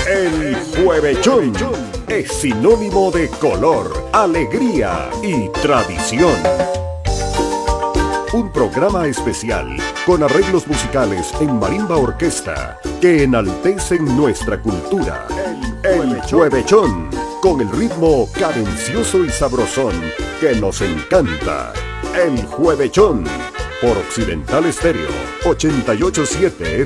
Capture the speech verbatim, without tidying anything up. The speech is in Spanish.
El Juevechón es sinónimo de color, alegría y tradición. Un programa especial con arreglos musicales en marimba orquesta que enaltecen nuestra cultura. El Juevechón, con el ritmo cadencioso y sabrosón que nos encanta. El Juevechón, por Occidental Estéreo ochenta y ocho punto siete